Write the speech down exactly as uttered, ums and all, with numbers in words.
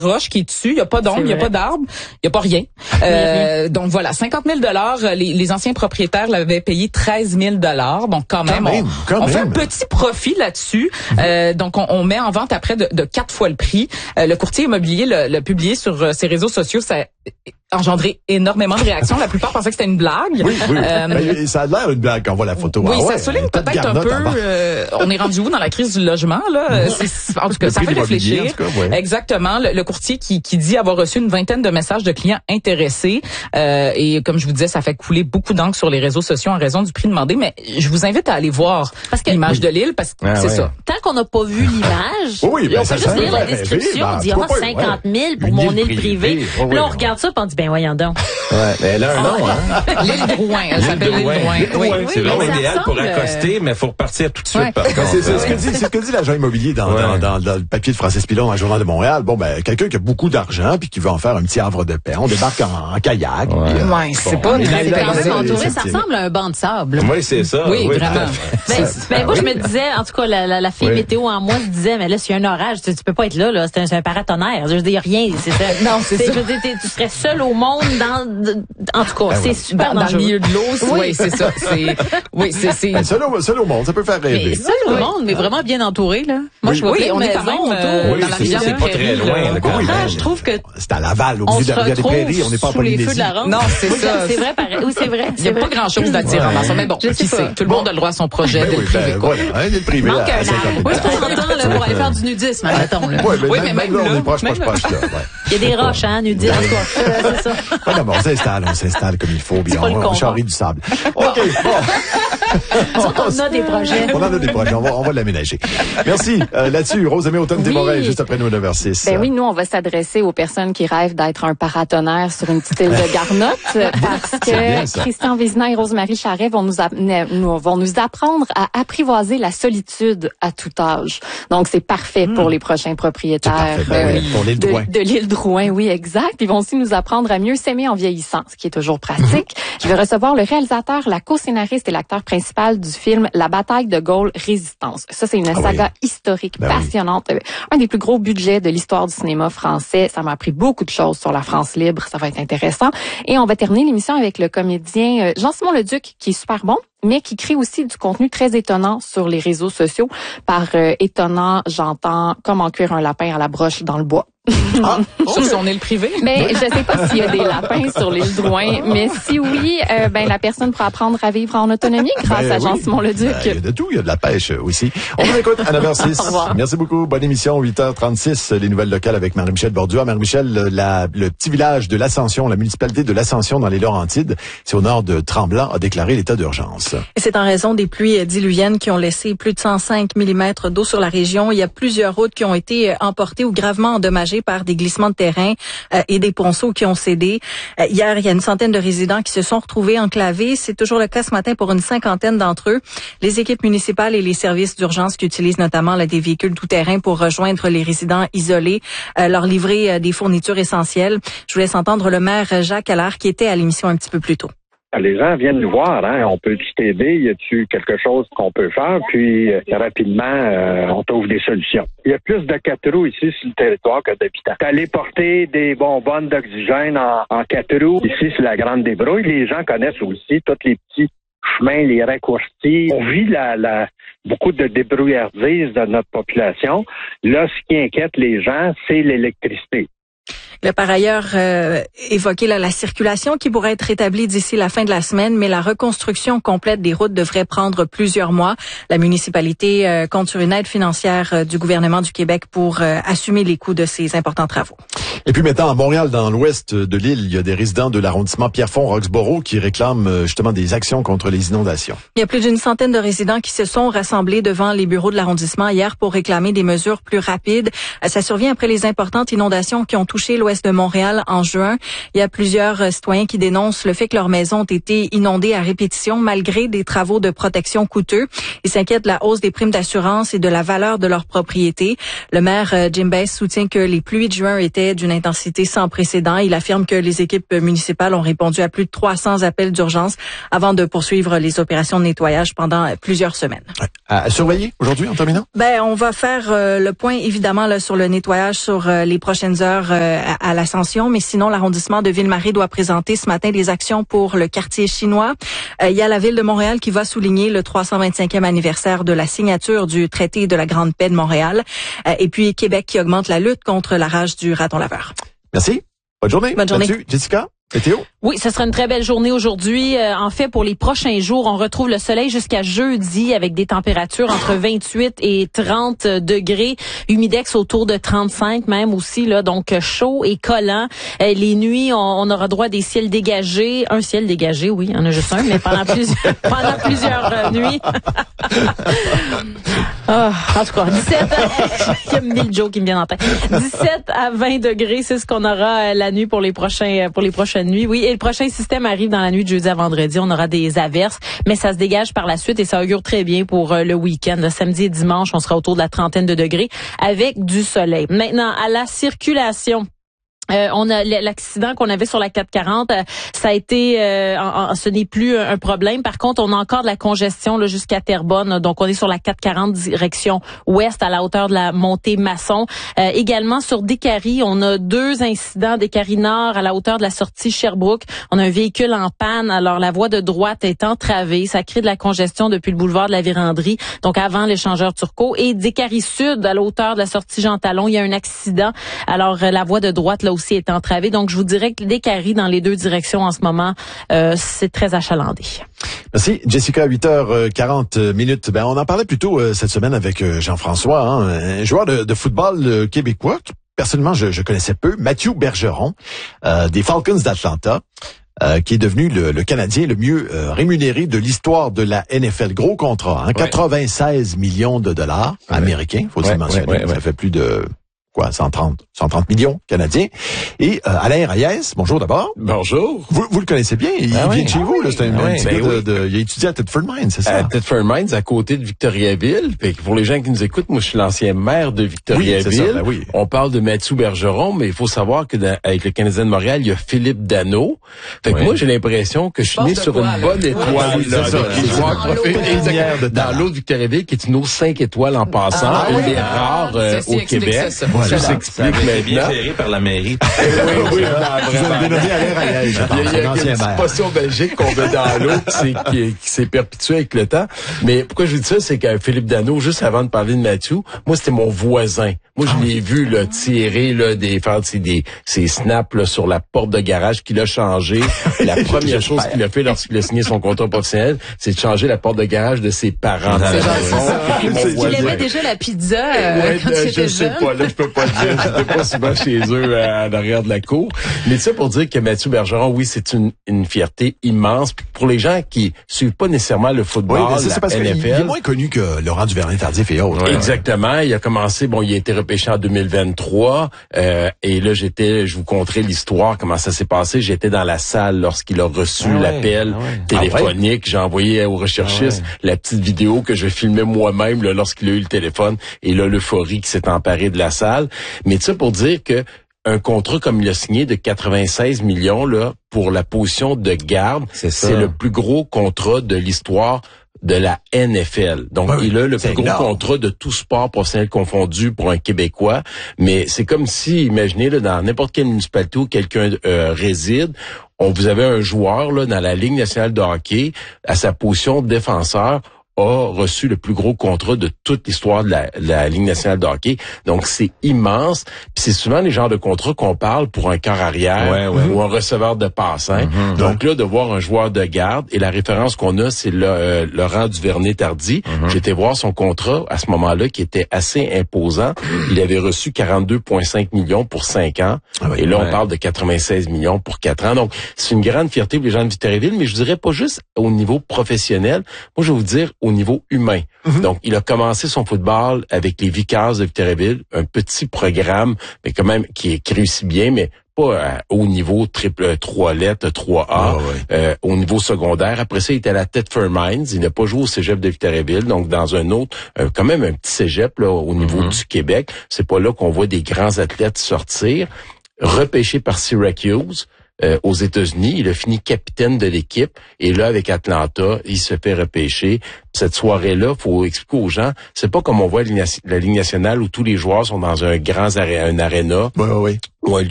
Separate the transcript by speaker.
Speaker 1: roche qui est dessus, il n'y a pas d'ombre, il n'y a pas d'arbre, il n'y a pas rien. Euh, donc voilà, cinquante mille dollars, les, les anciens propriétaires l'avaient payé treize mille dollars. Donc quand même, quand même, on, quand on même. fait un petit profit là-dessus. Mmh. Euh, donc on, on met en vente à près de, de quatre fois le prix. Euh, le courtier immobilier l'a, l'a publié sur euh, ses réseaux sociaux. Ça a engendré énormément de réactions. La plupart pensaient que c'était une blague.
Speaker 2: Oui, oui.
Speaker 1: Euh,
Speaker 2: Mais ça a l'air une blague quand on voit la photo.
Speaker 1: Oui,
Speaker 2: ah ouais,
Speaker 1: ça souligne peut-être un peu. Euh, on est rendu où dans la crise du logement là? C'est, en tout cas, ça fait réfléchir. Cas, ouais. Exactement. Le, le courtier qui, qui dit avoir reçu une vingtaine de messages de clients intéressés euh, et comme je vous disais, ça fait couler beaucoup d'encre sur les réseaux sociaux en raison du prix demandé. Mais je vous invite à aller voir parce que, l'image oui. de l'île parce que ah, c'est ouais. ça.
Speaker 3: Tant qu'on n'a pas vu l'image,
Speaker 2: oui, ben,
Speaker 3: on
Speaker 2: ça
Speaker 3: peut juste lire la description. Ben, on dit ah, cinquante mille pour mon île privée. Oh, oui, là, on oui, regarde ça et on dit ben voyons donc.
Speaker 4: Ouais, mais elle a un nom, hein.
Speaker 1: L'île Drouin, elle s'appelle l'île Drouin.
Speaker 4: Oui, oui, c'est vraiment idéal pour accoster, mais il faut repartir tout de suite.
Speaker 2: Ouais. Par contre. C'est, c'est, ce que dit, c'est ce que dit l'agent immobilier dans, ouais. dans, dans, dans le papier de Francis Pilon dans le Journal de Montréal. Bon, ben, quelqu'un qui a beaucoup d'argent puis qui veut en faire un petit havre de paix. On débarque en, en kayak.
Speaker 1: Ouais,
Speaker 2: puis, euh,
Speaker 1: ouais c'est bon, pas très
Speaker 3: c'est quand même entouré. Ça ressemble à un banc de sable.
Speaker 4: Oui, c'est ça.
Speaker 1: Oui, oui vraiment.
Speaker 3: Ben, ben moi, je me disais, en tout cas, la, la, la fille oui. météo en moi se disait, mais là, s'il y a un orage, tu, tu peux pas être là, là. C'est un, c'est un paratonnerre. Je veux dire, rien. C'est ça. Non, c'est, c'est ça. Je veux dire, tu serais seul au monde dans, en tout cas, ben, c'est ouais. super
Speaker 1: dans,
Speaker 3: dangereux.
Speaker 1: Dans le milieu de l'eau, oui, oui c'est ça. C'est, oui, c'est, c'est.
Speaker 2: Ben, seul, au, seul au monde, ça peut faire rêver.
Speaker 3: Mais seul au oui. monde, mais vraiment bien entouré, là. Moi,
Speaker 1: oui.
Speaker 3: je vois
Speaker 1: oui, on est quand même
Speaker 3: autour.
Speaker 4: Oui, dans la rivière c'est pas très loin.
Speaker 3: Je trouve que.
Speaker 2: C'est à Laval, au milieu de la rivière des Prairies. On n'est pas en Polynésie.
Speaker 1: Non, c'est ça.
Speaker 3: C'est vrai, pareil. Oui, c'est vrai.
Speaker 1: Il n'y a pas grand-chose d'attirant dans ça. Mais bon, qui sait? Tout le monde a le droit à son projet d'être privé, quoi.
Speaker 2: Voilà, d'être privé.
Speaker 3: Manque un an. Oui, c'est pour entendre, là, pour aller faire du nudisme, mettons, là.
Speaker 2: Oui, mais même là, on est proche, proche, proche, là.
Speaker 3: Il y a des roches, hein, nudisme. C'est ça.
Speaker 2: Oui, non, mais on s'installe, on s'installe comme il faut, bien. On charrie du sable. OK, bon.
Speaker 3: On a des projets.
Speaker 2: On en a des projets. On va, on va l'aménager. Merci. Euh, là-dessus, Rosemée Automne-Desmarais, oui. juste après nous, neuf heures six.
Speaker 5: Ben oui, nous, on va s'adresser aux personnes qui rêvent d'être un paratonnerre sur une petite île de Garnotte parce que Christian Vézina et Rose-Marie Charret vont nous, nous, vont nous apprendre à apprivoiser la solitude à tout âge. Donc, c'est parfait mmh. pour les prochains propriétaires
Speaker 2: parfait, ben oui, pour l'île
Speaker 5: de,
Speaker 2: Drouin.
Speaker 5: de l'île Drouin. Oui, exact. Ils vont aussi nous apprendre à mieux s'aimer en vieillissant, ce qui est toujours pratique. Mmh. Je vais recevoir le réalisateur, la co-scénariste et l'acteur principal du film La bataille de Gaulle Résistance. Ça, c'est une ah saga oui. historique ben passionnante. Oui. Un des plus gros budgets de l'histoire du cinéma français. Ça m'a appris beaucoup de choses sur la France libre. Ça va être intéressant. Et on va terminer l'émission avec le comédien Jean-Simon Leduc, qui est super bon, mais qui crée aussi du contenu très étonnant sur les réseaux sociaux. Par euh, étonnant, j'entends comment cuire un lapin à la broche dans le bois.
Speaker 1: Ah, sur son île privée?
Speaker 5: Mais je sais pas s'il y a des lapins sur l'île Drouin, mais si oui, euh, ben la personne pourra apprendre à vivre en autonomie grâce ben, à Jean-Simon oui. Leduc.
Speaker 2: Ben, il y a de tout, il y a de la pêche aussi. On vous écoute à neuf heures six. Merci beaucoup, bonne émission, huit heures trente-six, les nouvelles locales avec Marie-Michel Bordua. Marie-Michel, la, le petit village de l'Ascension, la municipalité de l'Ascension dans les Laurentides, c'est au nord de Tremblant, a déclaré l'état d'urgence.
Speaker 6: Et c'est en raison des pluies diluviennes qui ont laissé plus de cent cinq millimètres d'eau sur la région. Il y a plusieurs routes qui ont été emportées ou gravement endommagées par des glissements de terrain euh, et des ponceaux qui ont cédé. Euh, hier, il y a une centaine de résidents qui se sont retrouvés enclavés. C'est toujours le cas ce matin pour une cinquantaine d'entre eux. Les équipes municipales et les services d'urgence qui utilisent notamment là, des véhicules tout-terrain pour rejoindre les résidents isolés, euh, leur livrer euh, des fournitures essentielles. Je vous laisse entendre le maire Jacques Allard qui était à l'émission un petit peu plus tôt.
Speaker 7: Les gens viennent nous voir, hein. On peut t'aider, y a-tu quelque chose qu'on peut faire, puis euh, rapidement, euh, on trouve des solutions. Il y a plus de quatre roues ici sur le territoire que d'habitants. Aller porter des bonbonnes d'oxygène en, en quatre roues, ici c'est la grande débrouille. Les gens connaissent aussi tous les petits chemins, les raccourcis. On vit la, la beaucoup de débrouillardise de notre population. Là, ce qui inquiète les gens, c'est l'électricité.
Speaker 6: Il a par ailleurs euh, évoqué là, la circulation qui pourrait être rétablie d'ici la fin de la semaine, mais la reconstruction complète des routes devrait prendre plusieurs mois. La municipalité euh, compte sur une aide financière euh, du gouvernement du Québec pour euh, assumer les coûts de ces importants travaux.
Speaker 2: Et puis maintenant, à Montréal, dans l'ouest de l'île, il y a des résidents de l'arrondissement Pierrefonds-Roxborough qui réclament euh, justement des actions contre les inondations.
Speaker 6: Il y a plus d'une centaine de résidents qui se sont rassemblés devant les bureaux de l'arrondissement hier pour réclamer des mesures plus rapides. Euh, ça survient après les importantes inondations qui ont touché l'ouest de Montréal en juin. Il y a plusieurs euh, citoyens qui dénoncent le fait que leurs maisons ont été inondées à répétition malgré des travaux de protection coûteux. Ils s'inquiètent de la hausse des primes d'assurance et de la valeur de leur propriété. Le maire euh, Jim Bass soutient que les pluies de juin étaient d'une d'une intensité sans précédent. Il affirme que les équipes municipales ont répondu à plus de trois cents appels d'urgence avant de poursuivre les opérations de nettoyage pendant plusieurs semaines.
Speaker 2: Ouais. À surveiller aujourd'hui en terminant?
Speaker 6: Ben, on va faire euh, le point évidemment là sur le nettoyage sur euh, les prochaines heures euh, à, à l'Ascension, mais sinon l'arrondissement de Ville-Marie doit présenter ce matin des actions pour le quartier chinois. Euh, il y a la ville de Montréal qui va souligner le trois cent vingt-cinquième anniversaire de la signature du traité de la Grande Paix de Montréal. Euh, et puis Québec qui augmente la lutte contre la rage du raton laveur.
Speaker 2: Merci. Bonne journée.
Speaker 6: Bonne journée.
Speaker 2: Là-dessus, Jessica, météo.
Speaker 3: Oui, ce sera une très belle journée aujourd'hui. Euh, en fait, pour les prochains jours, on retrouve le soleil jusqu'à jeudi avec des températures entre vingt-huit et trente degrés. Humidex autour de trente-cinq même aussi, là, donc chaud et collant. Euh, les nuits, on, on aura droit à des ciels dégagés. Un ciel dégagé, oui, il y en a juste un, mais pendant plusieurs, pendant plusieurs euh, nuits. Oh, en tout cas, dix-sept, il y a mille jokes qui me viennent en tête. dix-sept à vingt degrés, c'est ce qu'on aura la nuit pour les prochains, pour les prochaines nuits. Oui, et le prochain système arrive dans la nuit de jeudi à vendredi. On aura des averses, mais ça se dégage par la suite et ça augure très bien pour le week-end. Le samedi et dimanche, on sera autour de la trentaine de degrés avec du soleil. Maintenant, à la circulation. Euh, on a l'accident qu'on avait sur la quatre quarante, euh, ça a été, euh, en, en, ce n'est plus un problème. Par contre, on a encore de la congestion là jusqu'à Terrebonne. Donc, on est sur la quatre quarante direction ouest à la hauteur de la montée Masson. Euh, également sur Décarie, on a deux incidents Décarie Nord à la hauteur de la sortie Sherbrooke. On a un véhicule en panne. Alors, la voie de droite est entravée. Ça crée de la congestion depuis le boulevard de la Vérandrie. Donc, avant l'échangeur Turcot. Et Décarie Sud à la hauteur de la sortie Jean Talon, il y a un accident. Alors, la voie de droite là aussi est entravée. Donc, je vous dirais que Décarie dans les deux directions en ce moment, euh, c'est très achalandé.
Speaker 2: Merci. Jessica, huit heures quarante minutes. Ben, on en parlait plus tôt euh, cette semaine avec euh, Jean-François, hein, un joueur de, de football euh, québécois que personnellement je, je connaissais peu, Mathieu Bergeron, euh, des Falcons d'Atlanta. Euh, qui est devenu le, le Canadien le mieux euh, rémunéré de l'histoire de la N F L. Gros contrat, hein, ouais. quatre-vingt-seize millions de dollars ouais. américains, faut ouais, le mentionner. Ouais, ouais, ouais. Ça fait plus de quoi, cent trente millions canadiens. Et euh, Alain Reyes, bonjour d'abord.
Speaker 4: Bonjour.
Speaker 2: Vous, vous le connaissez bien, il ah vient oui. de chez ah vous. Oui. Là, c'est un, ah un petit ben gars oui. de, de, il a étudié à Thetford Mines, c'est ça? À
Speaker 4: Thetford Mines, à côté de Victoriaville. Fait que pour les gens qui nous écoutent, moi je suis l'ancien maire de Victoriaville. Oui, c'est ça, ben oui. On parle de Mathieu Bergeron, mais il faut savoir que dans, avec le Canadien de Montréal, il y a Philippe Dano. Fait que oui. moi j'ai l'impression que je suis né sur quoi, une bonne étoile. Oui, là, là, dans l'eau de Victoriaville, qui est une eau cinq étoiles en passant, ah, une oui. des rares euh, au Québec. Ça s'explique.
Speaker 8: Mais bien géré par la mairie.
Speaker 4: oui, oui, vous avez dénommé Alain Reyes, je pense. Il y a, il y a une petite potion belgique qu'on met dans l'eau qui, qui, qui s'est perpétuée avec le temps. Mais pourquoi je dis ça, c'est que Philippe Dano, juste avant de parler de Mathieu, moi, c'était mon voisin. Moi, je l'ai vu là, tirer là, des, faire des, ses snaps là, sur la porte de garage qu'il a changé. La première chose qu'il a fait lorsqu'il a signé son contrat professionnel, c'est de changer la porte de garage de ses parents.
Speaker 1: Il aimait déjà la pizza euh, ouais, quand euh, il était jeune. Je sais
Speaker 4: pas, là, je peux pas dire. J'étais pas souvent chez eux à, à l'arrière de la cour. Mais ça pour dire que Mathieu Bergeron, oui, c'est une, une fierté immense. Puis pour les gens qui suivent pas nécessairement le football, oui, c'est,
Speaker 2: c'est parce
Speaker 4: N F L.
Speaker 2: Il est moins connu que Laurent Duvernay-Tardif et autres.
Speaker 4: Ouais, exactement. Ouais. Il a commencé, bon, il a été repêché en deux mille vingt-trois. Euh, et là, j'étais, je vous conterai l'histoire, comment ça s'est passé. J'étais dans la salle lorsqu'il a reçu ah l'appel ouais, ah ouais. téléphonique. Ah ouais. J'ai envoyé aux recherchistes ah ouais. la petite vidéo que je filmais moi-même là, lorsqu'il a eu le téléphone. Et là, l'euphorie qui s'est emparée de la salle. Mais ça pour dire que un contrat comme il a signé de quatre-vingt-seize millions là pour la position de garde, c'est, c'est le plus gros contrat de l'histoire de la N F L. Donc, oui, il a le plus gros énorme. contrat de tout sport professionnel confondu pour un Québécois. Mais c'est comme si, imaginez, là, dans n'importe quelle municipalité où quelqu'un euh, réside, on vous avez un joueur là dans la Ligue nationale de hockey à sa position de défenseur a reçu le plus gros contrat de toute l'histoire de la, de la Ligue nationale de hockey. Donc, c'est immense. Puis c'est souvent les genres de contrats qu'on parle pour un quart arrière ouais, ouais. ou un receveur de passe. Hein? Mm-hmm, Donc ouais. là, de voir un joueur de garde, et la référence qu'on a, c'est le, euh, Laurent Duvernay-Tardy. Mm-hmm. J'étais voir son contrat à ce moment-là qui était assez imposant. Il avait reçu quarante-deux virgule cinq millions pour cinq ans. Ah oui, et là, ouais. on parle de quatre-vingt-seize millions pour quatre ans. Donc, c'est une grande fierté pour les gens de Victoriaville, mais je dirais pas juste au niveau professionnel. Moi, je vais vous dire au niveau humain. Mm-hmm. Donc, il a commencé son football avec les Vickers de Victoriaville, un petit programme, mais quand même qui, qui réussit bien, mais pas à haut niveau, triple trois lettres, trois A, oh, ouais. euh, au niveau secondaire. Après ça, il était à la Thetford Mines. Il n'a pas joué au cégep de Victoriaville, donc dans un autre, euh, quand même un petit cégep là au niveau mm-hmm. du Québec. C'est pas là qu'on voit des grands athlètes sortir. repêché par Syracuse. Euh, aux États-Unis, il a fini capitaine de l'équipe et là avec Atlanta, il se fait repêcher. Cette soirée-là, faut expliquer aux gens, c'est pas comme on voit la Ligue nationale où tous les joueurs sont dans un grand aré- un aréna.
Speaker 2: Oui, oui, oui.
Speaker 4: Ou un